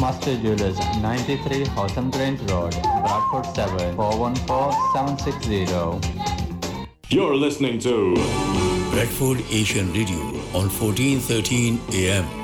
Master Jewelers, 93 Hotham Grange Road, Bradford 7 414 760. You're listening to Bradford Asian Radio on 1413 AM.